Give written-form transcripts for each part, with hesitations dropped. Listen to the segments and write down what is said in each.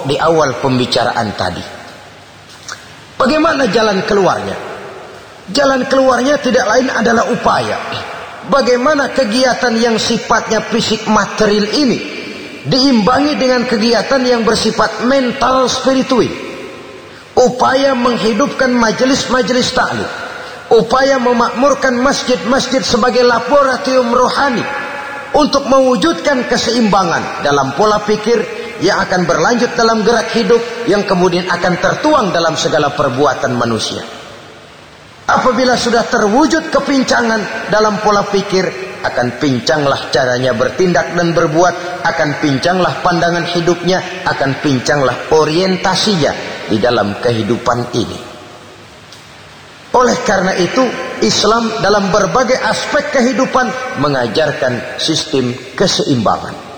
di awal pembicaraan tadi. Bagaimana jalan keluarnya? Jalan keluarnya tidak lain adalah upaya. Bagaimana kegiatan yang sifatnya fisik material ini diimbangi dengan kegiatan yang bersifat mental spiritual. Upaya menghidupkan majelis-majelis taklim, upaya memakmurkan masjid-masjid sebagai laboratorium rohani untuk mewujudkan keseimbangan dalam pola pikir yang akan berlanjut dalam gerak hidup yang kemudian akan tertuang dalam segala perbuatan manusia. Apabila sudah terwujud kepincangan dalam pola pikir, akan pincanglah caranya bertindak dan berbuat, akan pincanglah pandangan hidupnya, akan pincanglah orientasinya di dalam kehidupan ini. Oleh karena itu, Islam dalam berbagai aspek kehidupan mengajarkan sistem keseimbangan.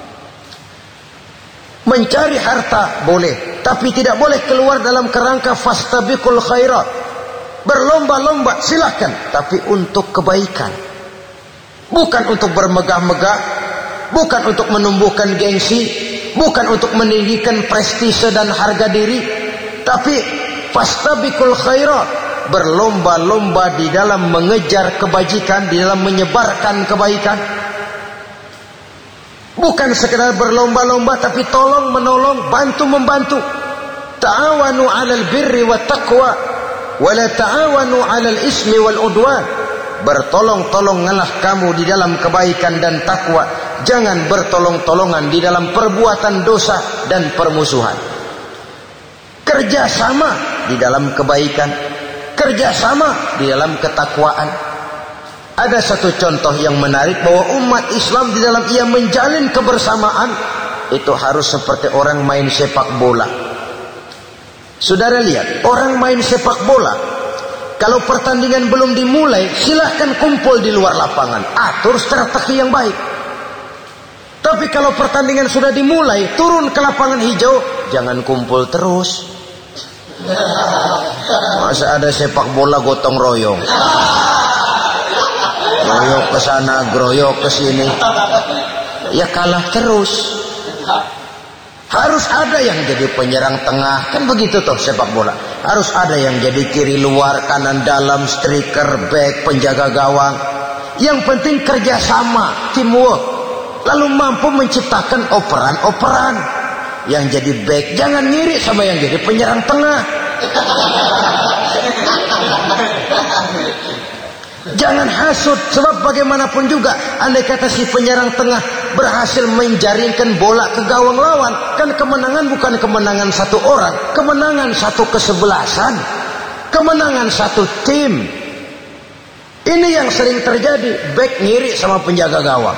Mencari harta boleh, tapi tidak boleh keluar dalam kerangka fastabiqul khairat. Berlomba-lomba silahkan, tapi untuk kebaikan. Bukan untuk bermegah-megah, bukan untuk menumbuhkan gengsi, bukan untuk meninggikan prestise dan harga diri, tapi fastabiqul khairat, berlomba-lomba di dalam mengejar kebajikan, di dalam menyebarkan kebaikan. Bukan sekedar berlomba-lomba, tapi tolong menolong, bantu membantu. Ta'awanu 'alal birri wat taqwa wa la ta'awanu 'alal ismi wal udwan. Bertolong-tolonganlah kamu di dalam kebaikan dan takwa, jangan bertolong-tolongan di dalam perbuatan dosa dan permusuhan. Kerjasama di dalam kebaikan, kerjasama di dalam ketakwaan. Ada satu contoh yang menarik bahwa umat Islam di dalam ia menjalin kebersamaan itu harus seperti orang main sepak bola. Saudara lihat, orang main sepak bola, kalau pertandingan belum dimulai, silahkan kumpul di luar lapangan, atur strategi yang baik. Tapi kalau pertandingan sudah dimulai, turun ke lapangan hijau, jangan kumpul terus. Masa ada sepak bola gotong royong, groyok ke sana, groyok ke sini, ya kalah terus. Harus ada yang jadi penyerang tengah, kan begitu toh sepak bola. Harus ada yang jadi kiri luar, kanan dalam, striker, back, penjaga gawang. Yang penting kerjasama, teamwork, lalu mampu menciptakan operan-operan. Yang jadi back jangan ngiri sama yang jadi penyerang tengah. Jangan hasut, sebab bagaimanapun juga andai kata si penyerang tengah berhasil menjaringkan bola ke gawang lawan, kan kemenangan bukan kemenangan satu orang, kemenangan satu kesebelasan, kemenangan satu tim. Ini yang sering terjadi, back ngiri sama penjaga gawang,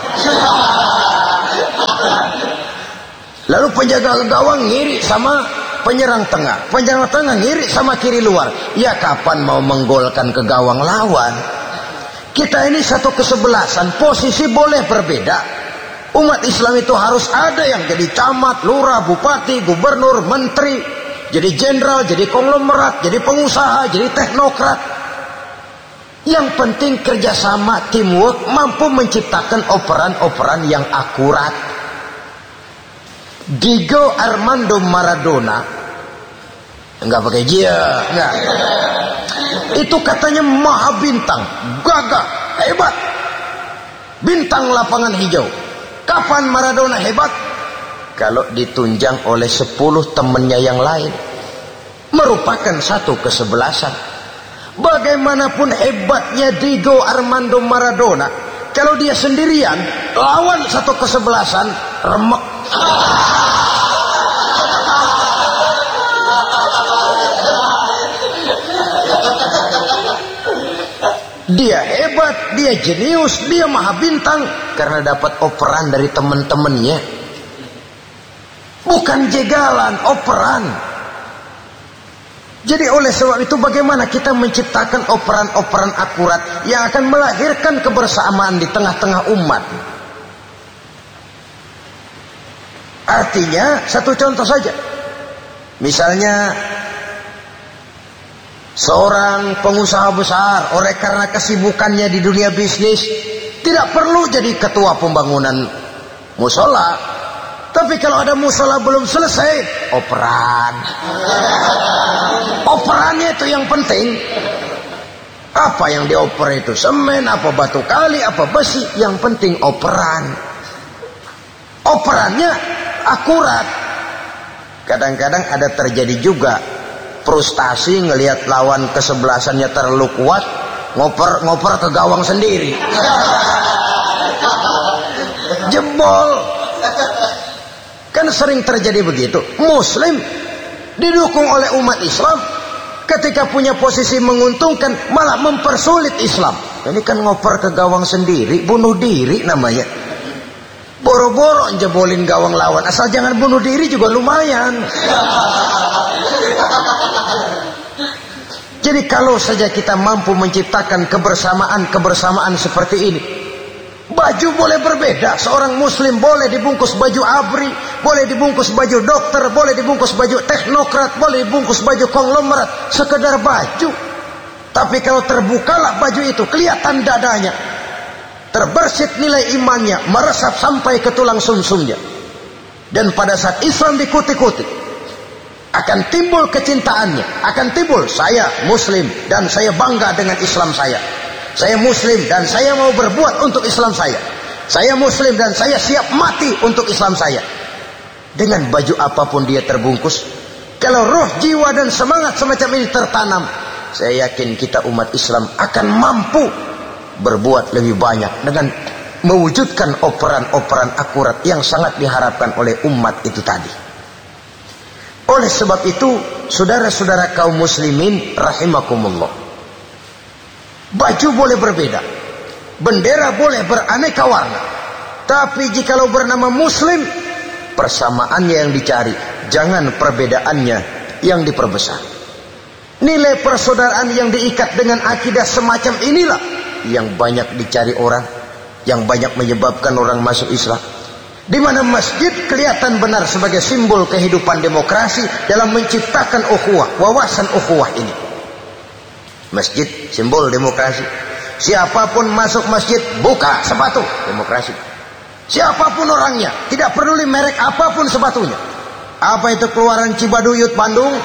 lalu penjaga gawang ngiri sama penyerang tengah, penyerang tengah ngiri sama kiri luar. Ya kapan mau menggolkan ke gawang lawan? Kita ini satu kesebelasan, posisi boleh berbeda. Umat Islam itu harus ada yang jadi camat, lurah, bupati, gubernur, menteri, jadi jenderal, jadi konglomerat, jadi pengusaha, jadi teknokrat. Yang penting kerjasama, teamwork, mampu menciptakan operan-operan yang akurat. Diego Armando Maradona, enggak pakai dia, enggak. Itu katanya maha bintang, gagah, hebat, bintang lapangan hijau. Kapan Maradona hebat? Kalau ditunjang oleh 10 temannya yang lain, merupakan satu kesebelasan. Bagaimanapun hebatnya Diego Armando Maradona, kalau dia sendirian lawan satu kesebelasan, remek. Dia hebat, dia jenius, dia maha bintang karena dapat operan dari teman-temannya. Bukan jegalan, operan. Jadi oleh sebab itu bagaimana kita menciptakan operan-operan akurat yang akan melahirkan kebersamaan di tengah-tengah umat. Artinya satu contoh saja. Misalnya seorang pengusaha besar, oleh karena kesibukannya di dunia bisnis, tidak perlu jadi ketua pembangunan musola, Tapi kalau ada musola belum selesai, operan. Operannya itu yang penting. Apa yang dioper itu? Semen, apa batu kali, apa besi? Yang penting operan. Operannya akurat. Kadang-kadang ada terjadi juga frustasi ngelihat lawan kesebelasannya terlalu kuat, ngoper ke gawang sendiri. Jebol. Kan sering terjadi begitu. Muslim didukung oleh umat Islam, ketika punya posisi menguntungkan malah mempersulit Islam. Ini kan ngoper ke gawang sendiri, bunuh diri namanya. Boro-boro jebolin gawang lawan, asal jangan bunuh diri juga lumayan. Jadi kalau saja kita mampu menciptakan kebersamaan seperti ini. Baju boleh berbeda. Seorang muslim boleh dibungkus baju ABRI, boleh dibungkus baju dokter, boleh dibungkus baju teknokrat, boleh dibungkus baju konglomerat. Sekedar baju. Tapi kalau terbukalah baju itu, kelihatan dadanya, terbersit nilai imannya, meresap sampai ke tulang sumsumnya. Dan pada saat Islam dikutik-kutik, akan timbul kecintaannya, akan timbul saya muslim dan saya bangga dengan Islam saya. Saya muslim dan saya mau berbuat untuk Islam saya. Saya muslim dan saya siap mati untuk Islam saya. Dengan baju apapun dia terbungkus, kalau roh, jiwa dan semangat semacam ini tertanam, saya yakin kita umat Islam akan mampu berbuat lebih banyak dengan mewujudkan operan-operan akurat yang sangat diharapkan oleh umat itu tadi. Oleh sebab itu, saudara-saudara kaum muslimin rahimakumullah, baju boleh berbeda, bendera boleh beraneka warna, tapi jikalau bernama muslim, persamaannya yang dicari, jangan perbedaannya yang diperbesar. Nilai persaudaraan yang diikat dengan akidah semacam inilah yang banyak dicari orang, yang banyak menyebabkan orang masuk Islam. Di mana masjid kelihatan benar sebagai simbol kehidupan demokrasi dalam menciptakan ukhuwah, wawasan ukhuwah ini. Masjid simbol demokrasi. Siapapun masuk masjid buka sepatu, demokrasi. Siapapun orangnya, tidak peduli merek apapun sepatunya. Apa itu keluaran Cibaduyut Bandung?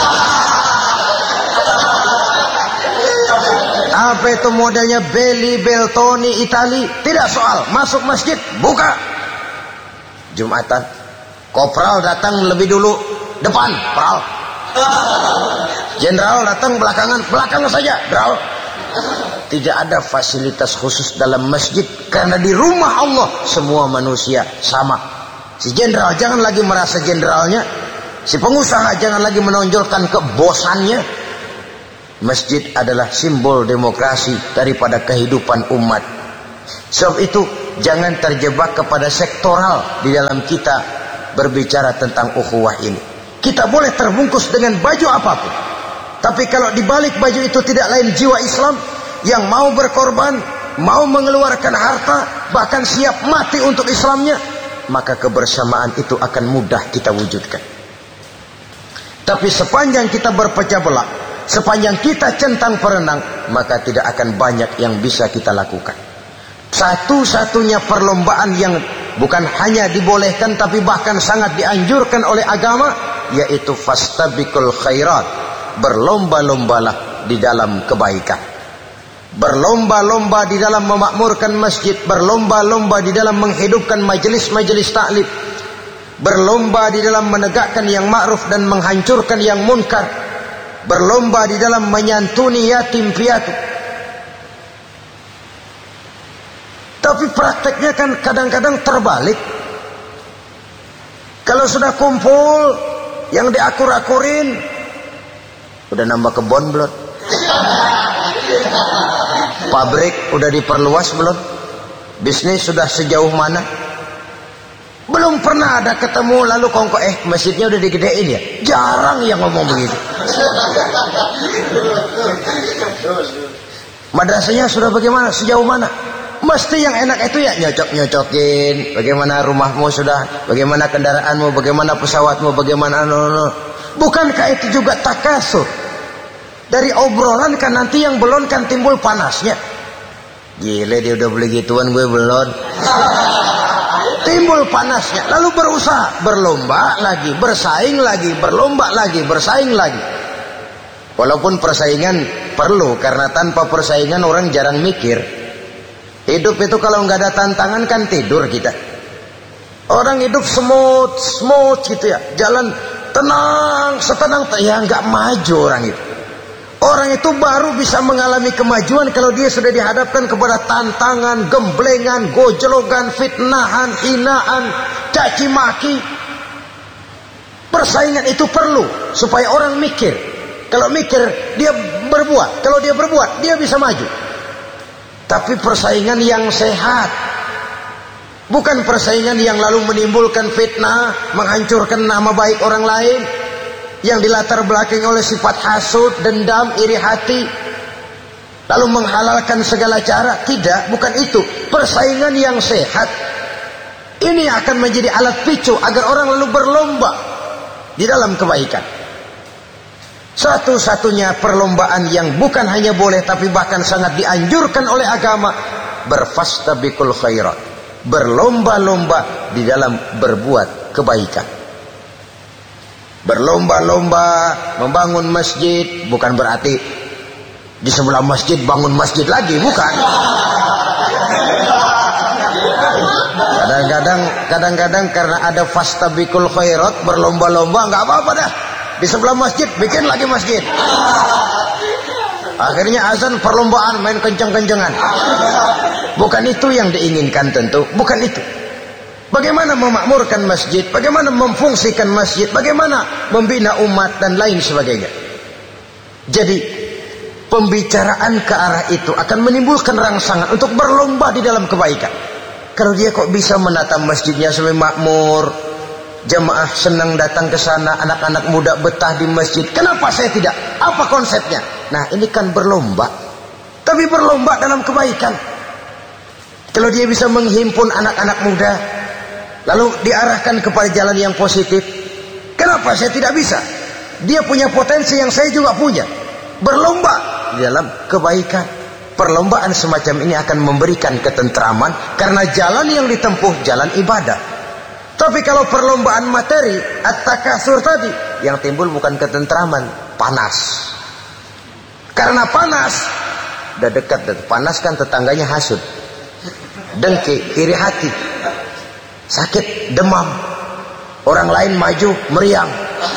Apa itu modelnya Belli Beltoni Itali? Tidak soal, masuk masjid buka. Jumatan, kopral datang lebih dulu depan, pral. Jenderal datang belakang saja, Dral. Tidak ada fasilitas khusus dalam masjid, karena di rumah Allah semua manusia sama. Si jenderal jangan lagi merasa jenderalnya, si pengusaha jangan lagi menonjolkan kebosannya. Masjid adalah simbol demokrasi daripada kehidupan umat. Sebab itu jangan terjebak kepada sektoral di dalam kita berbicara tentang ukhuwah ini. Kita boleh terbungkus dengan baju apapun, tapi kalau di balik baju itu tidak lain jiwa Islam yang mau berkorban, mau mengeluarkan harta, bahkan siap mati untuk Islamnya, maka kebersamaan itu akan mudah kita wujudkan. Tapi sepanjang kita berpecah belah, sepanjang kita centang perenang, maka tidak akan banyak yang bisa kita lakukan. Satu-satunya perlombaan yang bukan hanya dibolehkan tapi bahkan sangat dianjurkan oleh agama, yaitu fastabiqul khairat, berlomba-lombalah di dalam kebaikan, berlomba-lomba di dalam memakmurkan masjid, berlomba-lomba di dalam menghidupkan majelis-majelis taklim, berlomba di dalam menegakkan yang ma'ruf dan menghancurkan yang munkar, berlomba di dalam menyantuni yatim piatu. Tapi prakteknya kan kadang-kadang terbalik. Kalau sudah kumpul, yang diakur-akurin, udah nambah kebon belum? Pabrik udah diperluas belum? Bisnis sudah sejauh mana? Belum pernah ada ketemu lalu kongko, masjidnya udah digedein ya? Jarang yang ngomong begitu. Madrasahnya sudah bagaimana? Sejauh mana? Mesti yang enak itu ya nyocok-nyocokin. Bagaimana rumahmu sudah, bagaimana kendaraanmu, bagaimana pesawatmu, bagaimana Bukankah itu juga takasur? Dari obrolan kan nanti yang belon kan timbul panasnya. Gile dia udah beli gituan, gue belon. timbul panasnya, lalu berusaha, berlomba lagi, bersaing lagi, berlomba lagi, bersaing lagi. Walaupun persaingan perlu, karena tanpa persaingan orang jarang mikir. Hidup itu kalau nggak ada tantangan kan tidur kita. Orang hidup smooth gitu ya, jalan tenang, setenang, ya nggak maju orang itu. Orang itu baru bisa mengalami kemajuan kalau dia sudah dihadapkan kepada tantangan, gemblengan, gojlogan, fitnahan, hinaan, caci maki. Persaingan itu perlu supaya orang mikir. Kalau mikir dia berbuat, kalau dia berbuat dia bisa maju. Tapi persaingan yang sehat, bukan persaingan yang lalu menimbulkan fitnah, menghancurkan nama baik orang lain, yang dilatar belakangi oleh sifat hasud, dendam, iri hati, lalu menghalalkan segala cara. Tidak, bukan itu. Persaingan yang sehat ini akan menjadi alat picu agar orang lalu berlomba di dalam kebaikan. Satu-satunya perlombaan yang bukan hanya boleh tapi bahkan sangat dianjurkan oleh agama, berfastabiqul khairat, berlomba-lomba di dalam berbuat kebaikan. Berlomba-lomba membangun masjid bukan berarti di sebelah masjid bangun masjid lagi, bukan. Kadang-kadang karena ada fastabiqul khairat, berlomba-lomba, nggak apa-apa dah. Di sebelah masjid bikin lagi masjid. Akhirnya azan perlombaan main kenceng-kencengan. Bukan itu yang diinginkan tentu, bukan itu. Bagaimana memakmurkan masjid, bagaimana memfungsikan masjid, bagaimana membina umat dan lain sebagainya. Jadi pembicaraan ke arah itu akan menimbulkan rangsangan untuk berlomba di dalam kebaikan. Kalau dia kok bisa menata masjidnya sampai makmur, jamaah senang datang ke sana, anak-anak muda betah di masjid, kenapa saya tidak? Apa konsepnya? Nah, ini kan berlomba, tapi berlomba dalam kebaikan. Kalau dia bisa menghimpun anak-anak muda, lalu diarahkan kepada jalan yang positif, kenapa saya tidak bisa? Dia punya potensi yang saya juga punya. Berlomba di dalam kebaikan. Perlombaan semacam ini akan memberikan ketentraman karena jalan yang ditempuh jalan ibadah. Tapi kalau perlombaan materi, at-takasur tadi, yang timbul bukan ketentraman, panas. Karena panas, udah dekat, panas kan tetangganya hasud, dengki, iri hati, sakit, demam, orang lain maju, meriang.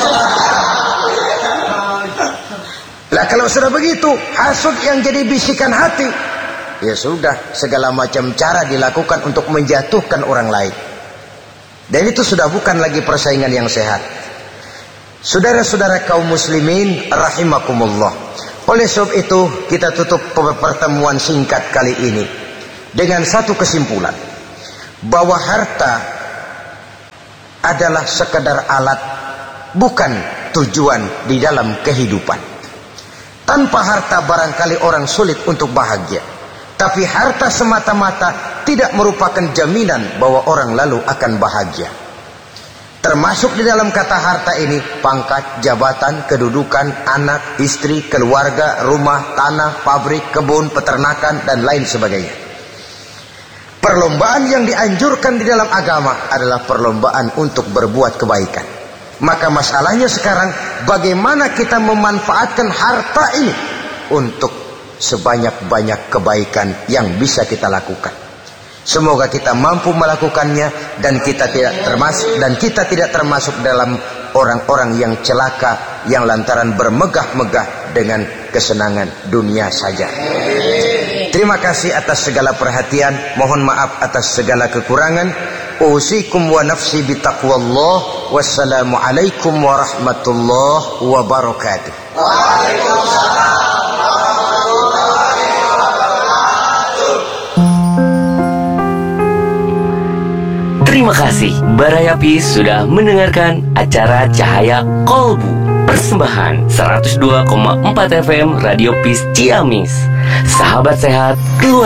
Lah kalau sudah begitu, hasud yang jadi bisikan hati, ya sudah, segala macam cara dilakukan untuk menjatuhkan orang lain. Dan itu sudah bukan lagi persaingan yang sehat. Saudara-saudara kaum muslimin rahimakumullah. Oleh sebab itu kita tutup pertemuan singkat kali ini dengan satu kesimpulan, bahwa harta adalah sekadar alat, bukan tujuan di dalam kehidupan. Tanpa harta barangkali orang sulit untuk bahagia. Tapi harta semata-mata tidak merupakan jaminan bahwa orang lalu akan bahagia. Termasuk di dalam kata harta ini pangkat, jabatan, kedudukan, anak, istri, keluarga, rumah, tanah, pabrik, kebun, peternakan, dan lain sebagainya. Perlombaan yang dianjurkan di dalam agama adalah perlombaan untuk berbuat kebaikan. Maka masalahnya sekarang, bagaimana kita memanfaatkan harta ini untuk sebanyak-banyak kebaikan yang bisa kita lakukan. Semoga kita mampu melakukannya dan kita tidak termasuk dalam orang-orang yang celaka yang lantaran bermegah-megah dengan kesenangan dunia saja. Terima kasih atas segala perhatian, mohon maaf atas segala kekurangan. Usikum wa nafsi bitaqwallah. Wassalamu alaikum warahmatullahi wabarakatuh. Waalaikumsalam. Terima kasih Barayapis sudah mendengarkan acara Cahaya Kolbu, persembahan 102,4 FM Radio Peace Ciamis. Sahabat sehat, keluarga